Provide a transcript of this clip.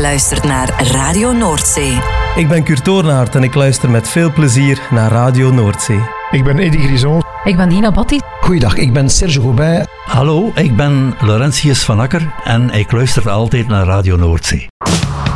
luistert naar Radio Noordzee. Ik ben Kurt Toornaert en ik luister met veel plezier naar Radio Noordzee. Ik ben Eddy Grison. Ik ben Nina Batti. Goeiedag, ik ben Serge Gobin. Hallo, ik ben Laurentius van Akker en ik luister altijd naar Radio Noordzee.